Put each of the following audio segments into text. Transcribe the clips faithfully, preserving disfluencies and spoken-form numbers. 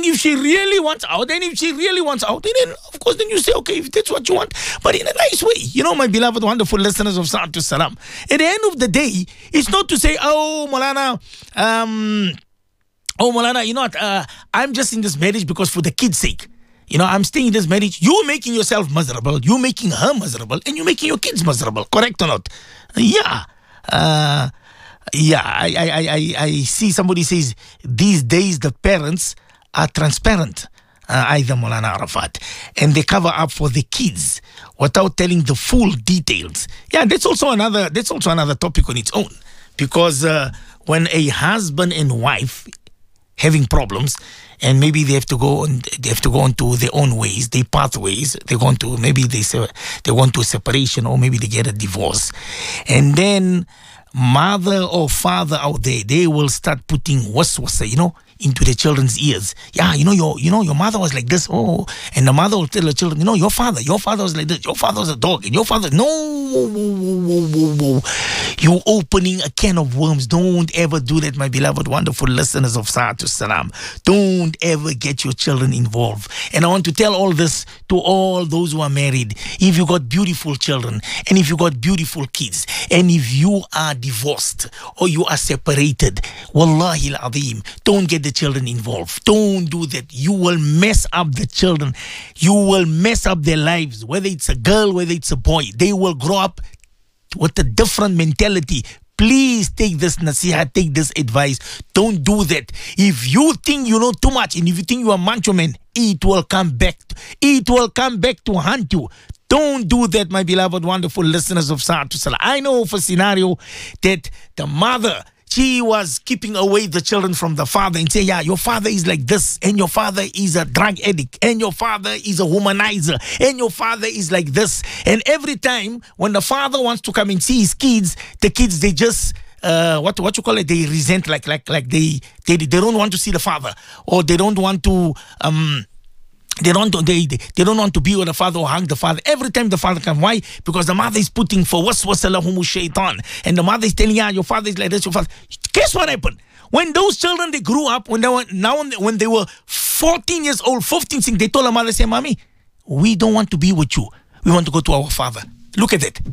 if she really wants out, and if she really wants out, then of course, then you say, okay, if that's what you want, but in a nice way. You know, my beloved, wonderful listeners of Salatu Salam. At the end of the day, it's not to say, oh, Molana, um, oh, Molana, you know what, uh, I'm just in this marriage because for the kids' sake. You know, I'm staying in this marriage. You're making yourself miserable. You're making her miserable. And you're making your kids miserable. Correct or not? Yeah. Uh, yeah, I, I, I, I I see somebody says, these days the parents are transparent. Uh, either Molana Arafat. And they cover up for the kids without telling the full details. Yeah, that's also another, that's also another topic on its own. Because uh, when a husband and wife having problems, and maybe they have to go on, they have to go into their own ways, their pathways. They go into maybe they say they want to a separation, or maybe they get a divorce, and then mother or father out there, they will start putting waswasa, you know, into the children's ears. Yeah, you know, your you know your mother was like this. Oh, and the mother will tell the children, you know, your father, your father was like this. Your father was a dog, and your father. No, whoa, whoa, whoa, whoa. You opening a can of worms. Don't ever do that, my beloved, wonderful listeners of Salatu Salam. Don't ever get your children involved. And I want to tell all this to all those who are married. If you got beautiful children, and if you got beautiful kids, and if you are divorced or you are separated, wallahi al-azim, don't get the children involved. Don't do that. You will mess up the children. You will mess up their lives. Whether it's a girl, whether it's a boy, they will grow up with a different mentality. Please take this nasiha, take this advice. Don't do that. If you think you know too much, and if you think you are macho man, it will come back. It will come back to haunt you. Don't do that, my beloved, wonderful listeners of Salatu Salam. I know of a scenario that the mother, she was keeping away the children from the father and say, yeah, your father is like this, and your father is a drug addict, and your father is a womanizer, and your father is like this. And every time when the father wants to come and see his kids, the kids, they just uh, what what you call it? They resent, like like like they they they don't want to see the father, or they don't want to um. They don't, they, they don't want to be with the father or hug the father. Every time the father comes. Why? Because the mother is putting for waswasa lahumu shaitan. And the mother is telling, yeah, your father is like this, your father. Guess what happened? When those children, they grew up, when they were, now when they were fourteen years old, fifteen, they told the mother, say, mommy, we don't want to be with you. We want to go to our father. Look at it.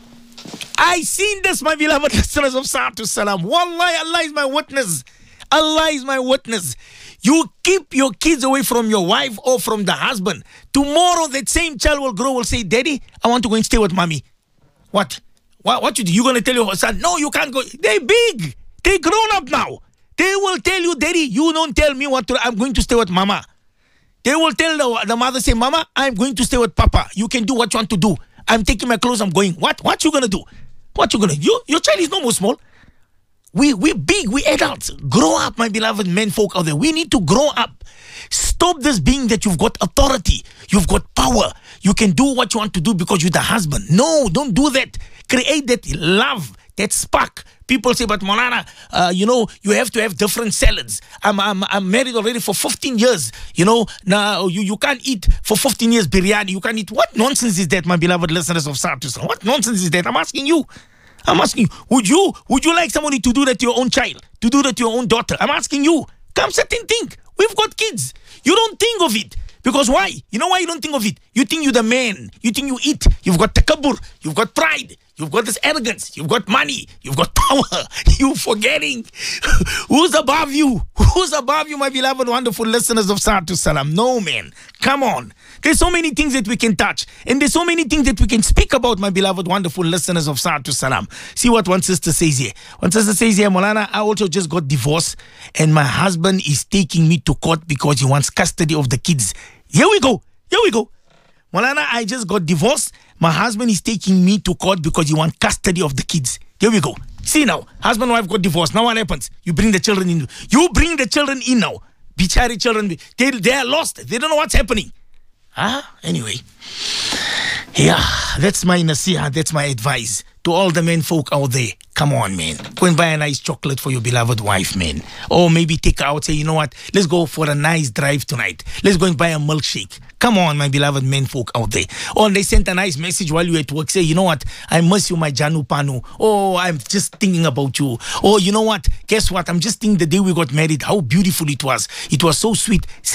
I seen this, my beloved listeners of Salatu Salam. Wallahi, Allah is my witness. Allah is my witness. You keep your kids away from your wife or from the husband. Tomorrow, that same child will grow, will say, Daddy, I want to go and stay with mommy. What? What, what you do? You're going to tell your son, no, you can't go. They're big. They're grown up now. They will tell you, Daddy, you don't tell me what to, I'm going to stay with mama. They will tell the, the mother, say, Mama, I'm going to stay with papa. You can do what you want to do. I'm taking my clothes, I'm going. What? What you going to do? What you going to do? You, your child is no more small. We, we're big, we're adults. Grow up, my beloved men folk out there. We need to grow up. Stop this being that you've got authority. You've got power. You can do what you want to do because you're the husband. No, don't do that. Create that love, that spark. People say, but Molana, uh, you know, you have to have different salads. I'm, I'm, I'm married already for fifteen years. You know, now you, you can't eat for fifteen years biryani. You can't eat. What nonsense is that, my beloved listeners of Salatu Salam? What nonsense is that? I'm asking you. I'm asking you, would you would you like somebody to do that to your own child, to do that to your own daughter? I'm asking you. Come sit and think. We've got kids. You don't think of it. Because why? You know why you don't think of it? You think you're the man. You think you eat. You've got takabbur. You've got pride. You've got this arrogance. You've got money. You've got power. You're forgetting who's above you. Who's above you, my beloved, wonderful listeners of Salatu Salam? No, man. Come on. There's so many things that we can touch. And there's so many things that we can speak about, my beloved, wonderful listeners of Salatu Salam. See what one sister says here. One sister says here, Molana, I also just got divorced, and my husband is taking me to court because he wants custody of the kids. Here we go. Here we go. Molana, I just got divorced. My husband is taking me to court because he wants custody of the kids. Here we go. See now, husband and wife got divorced. Now what happens? You bring the children in. You bring the children in now. Bichari children, they, they are lost. They don't know what's happening. Ah, anyway. Yeah, that's my nasiha. That's my advice to all the men folk out there. Come on, man. Go and buy a nice chocolate for your beloved wife, man. Or maybe take her out, say, you know what? Let's go for a nice drive tonight. Let's go and buy a milkshake. Come on, my beloved men folk out there. Or they sent a nice message while you were at work. Say, you know what? I miss you, my Janu Panu. Oh, I'm just thinking about you. Oh, you know what? Guess what? I'm just thinking the day we got married, how beautiful it was. It was so sweet.